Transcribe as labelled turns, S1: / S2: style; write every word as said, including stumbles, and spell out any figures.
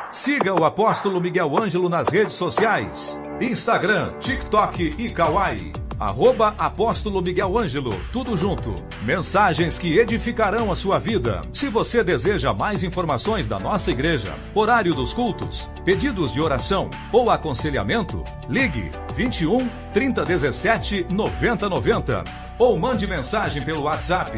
S1: Siga o Apóstolo Miguel Ângelo nas redes sociais: Instagram, TikTok e Kawaii. Arroba Apóstolo Miguel Ângelo, tudo junto. Mensagens que edificarão a sua vida. Se você deseja mais informações da nossa igreja, horário dos cultos, pedidos de oração ou aconselhamento, ligue vinte e um, trinta, dezessete, noventa, noventa ou mande mensagem pelo WhatsApp